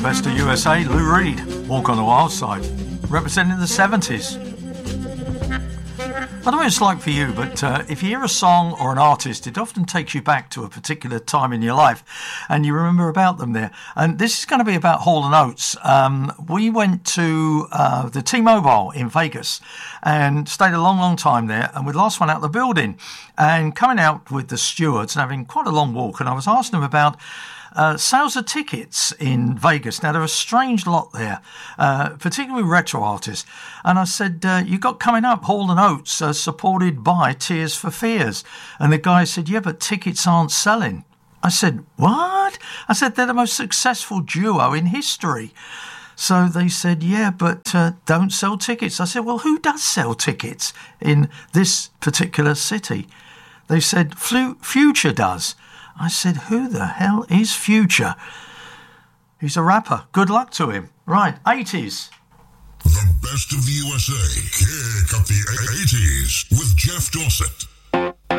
best of USA, Lou Reed, Walk on the Wild Side, representing the 70s. I don't know what it's like for you, but if you hear a song or an artist, it often takes you back to a particular time in your life and you remember about them there. And this is going to be about Hall & Oates. We went to the T-Mobile in Vegas and stayed a long, long time there. And we last one out the building and coming out with the stewards and having quite a long walk. And I was asking them about sales of tickets in Vegas. Now, there are a strange lot there, particularly retro artists. And I said, you got coming up Hall & Oates, supported by Tears for Fears. And the guy said, yeah, but tickets aren't selling. I said, what? I said, they're the most successful duo in history. So they said, yeah, but don't sell tickets. I said, well, who does sell tickets in this particular city? They said, Future does. I said, who the hell is Future? He's a rapper. Good luck to him. Right, 80s. The best of the USA. Kick up the 80s with Jeff Dossett.